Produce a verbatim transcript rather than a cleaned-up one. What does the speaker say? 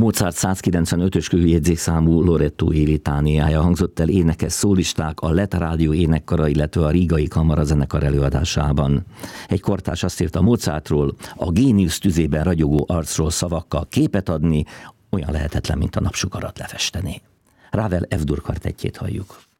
Mozart százkilencvenötös kőjegyzékszámú Lorettói litániája hangzott el énekes szólisták, a Leta Rádió énekkara, illetve a Rigai Kamarazenekar előadásában. Egy kortárs azt írta Mozartról: a géniusz tüzében ragyogó arcról szavakkal képet adni olyan lehetetlen, mint a napsugarat lefesteni. Ravel F-dur kvartettjét halljuk.